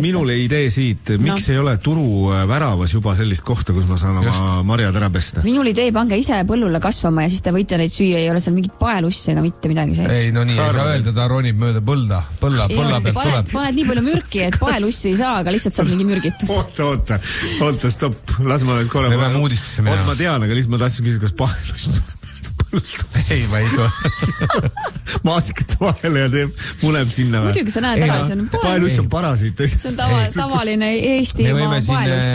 minule idee siit, miks ei ole turu väravas juba sellist kohta, kus ma saan oma marjad ära pesta? Minul idee, pange ise põllule kasvama ja siis te võite neid süüa, ei ole seal mingit paelussi ega mitte midagi sees. Ei, no nii ei saa öelda, ta ronib mööda põlla pealt tuleb. Paned nii palju mürki, et paelussi ei saa, aga lihtsalt saad mingi mürgitus. Oota, stopp, las ma nüüd korra. Ma tean, aga lihtsalt ma tahtsin küsida, kas paelust ei, ma ei tule maasikate vahele ja teeb muneb sinna. Muidugi sa näed ära, see on paelus on parasiit. See on tavaline Eestimaa paelus.